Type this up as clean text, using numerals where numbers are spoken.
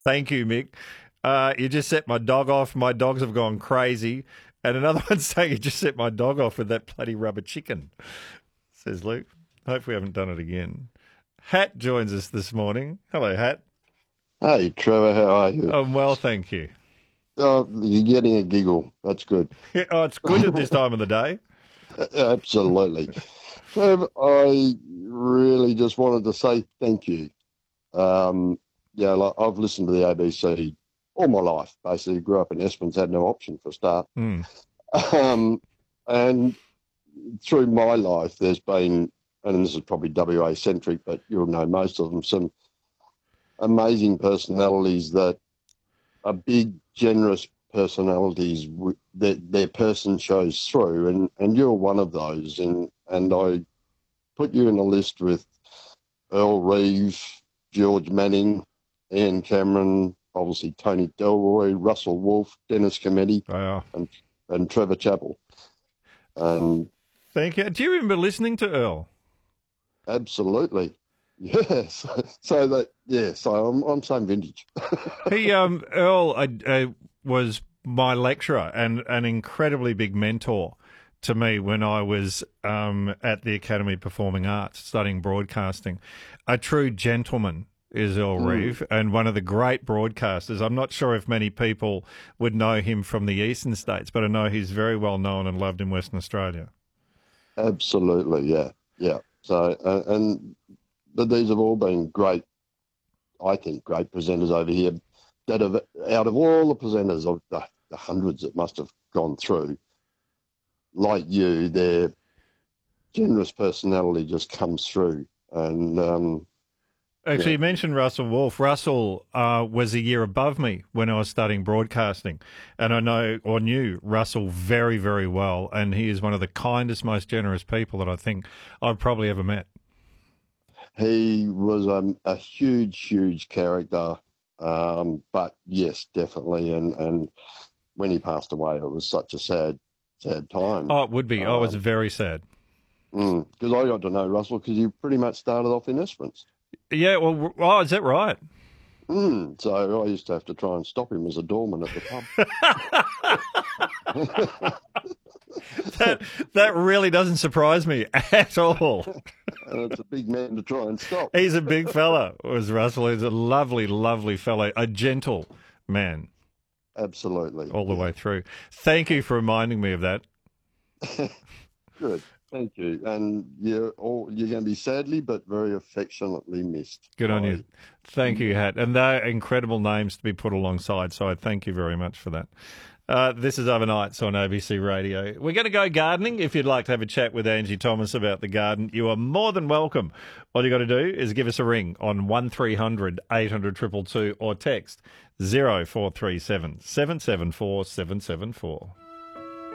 Thank you, Mick. You just set my dog off. My dogs have gone crazy. And another one's saying you just set my dog off with that bloody rubber chicken, says Luke. Hope we haven't done it again. Hat joins us this morning. Hello, Hat. Hey, Trevor, how are you? I'm well, thank you. Oh, you're getting a giggle. That's good. Oh, it's good at this time of the day. Absolutely. Trev, I really just wanted to say thank you. Yeah, like I've listened to the ABC all my life. Basically, grew up in Esperance, had no option for a start. Mm. And through my life, there's been, and this is probably WA centric, but you'll know most of them, some amazing personalities that are big, generous personalities that their person shows through, and you're one of those. And I put you in a list with Earl Reeve, George Manning, Ian Cameron, obviously Tony Delroy, Russell Wolfe, Dennis Cometti, Wow. and Trevor Chappell. And Thank you. Do you remember listening to Earl? absolutely, yes. So that so I'm same vintage. Earl was my lecturer and an incredibly big mentor to me when I was at the Academy of Performing Arts studying broadcasting. A true gentleman is Earl Reeve, and one of the great broadcasters. I'm not sure if many people would know him from the eastern states, but I know he's very well known and loved in Western Australia. Absolutely, yeah, yeah. So but these have all been great, I think, great presenters over here that have, out of all the presenters of the hundreds that must have gone through, like you, their generous personality just comes through. And Actually, you mentioned Russell Wolfe. Russell was a year above me when I was studying broadcasting, and I know or knew Russell very, very well, and he is one of the kindest, most generous people that I think I've probably ever met. he was a huge, huge character. But yes, definitely. And when he passed away, it was such a sad, sad time. Oh, it would be. I was very sad. Because I got to know Russell because you pretty much started off in Esperance. Yeah, well, oh, is that right? So I used to have to try and stop him as a doorman at the pub. That really doesn't surprise me at all. And it's a big man to try and stop. He's a big fella, was Russell. He's a lovely, lovely fellow, a gentle man Absolutely. all the way through. Thank you for reminding me of that. Good. Thank you. And you're going to be sadly but very affectionately missed. Good on you. Thank you, Hat. And they're incredible names to be put alongside, so I thank you very much for that. This is Overnights on ABC Radio. We're going to go gardening. If you'd like to have a chat with Angie Thomas about the garden, you are more than welcome. All you got to do is give us a ring on 1300 800 222 or text 0437 774 774.